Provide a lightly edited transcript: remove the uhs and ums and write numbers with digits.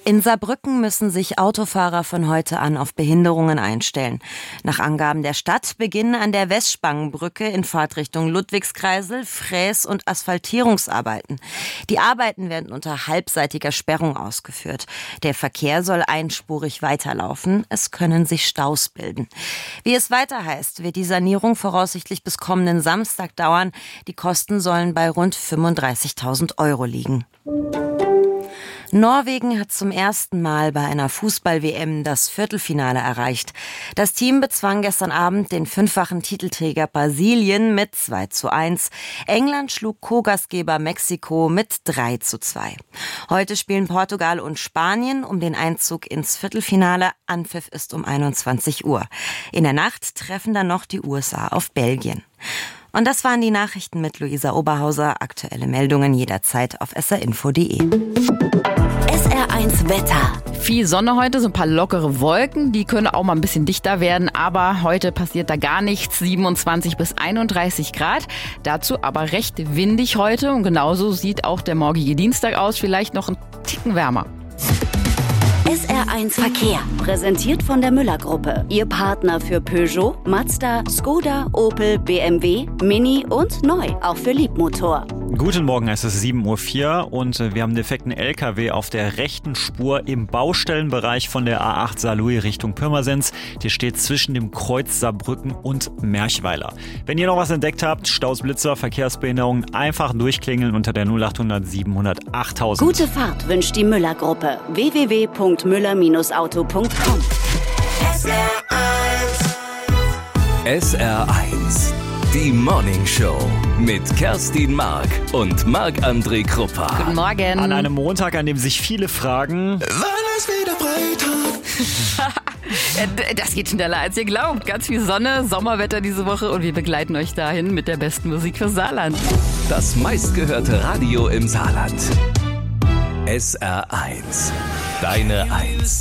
In Saarbrücken müssen sich Autofahrer von heute an auf Behinderungen einstellen. Nach Angaben der Stadt beginnen an der Westspangenbrücke in Fahrtrichtung Ludwigskreisel Fräs- und Asphaltierungsarbeiten. Die Arbeiten werden unter halbseitiger Sperrung ausgeführt. Der Verkehr soll einspurig weiterlaufen. Es können sich Staus bilden. Wie es weiter heißt, wird die Sanierung voraussichtlich bis kommenden Samstag dauern. Die Kosten sollen bei rund 35.000 € liegen. Norwegen hat zum ersten Mal bei einer Fußball-WM das Viertelfinale erreicht. Das Team bezwang gestern Abend den 5-fachen Titelträger Brasilien mit 2:1. England schlug Co-Gastgeber Mexiko mit 3:2. Heute spielen Portugal und Spanien um den Einzug ins Viertelfinale. Anpfiff ist um 21 Uhr. In der Nacht treffen dann noch die USA auf Belgien. Und das waren die Nachrichten mit Luisa Oberhauser. Aktuelle Meldungen jederzeit auf srinfo.de. SR1 Wetter. Viel Sonne heute, so ein paar lockere Wolken, die können auch mal ein bisschen dichter werden, aber heute passiert da gar nichts, 27 bis 31 Grad, dazu aber recht windig heute und genauso sieht auch der morgige Dienstag aus, vielleicht noch ein Ticken wärmer. SR1 Verkehr, präsentiert von der Müller-Gruppe. Ihr Partner für Peugeot, Mazda, Skoda, Opel, BMW, Mini und neu, auch für Liebmotor. Guten Morgen, es ist 7:04 Uhr und wir haben einen defekten LKW auf der rechten Spur im Baustellenbereich von der A8 Saarlouis Richtung Pirmasens. Der steht zwischen dem Kreuz Saarbrücken und Merchweiler. Wenn ihr noch was entdeckt habt, Staus, Blitzer, Verkehrsbehinderungen, einfach durchklingeln unter der 0800 700 8000. Gute Fahrt wünscht die Müller-Gruppe. www.müller-auto.com. SR1, die Morning Show mit Kerstin Mark und Marc-André Kruppa. Guten Morgen. An einem Montag, an dem sich viele fragen, Wann ist wieder Freitag? Das geht schneller als ihr glaubt. Ganz viel Sonne, Sommerwetter diese Woche und wir begleiten euch dahin mit der besten Musik für Saarland. Das meistgehörte Radio im Saarland. SR1, deine 1.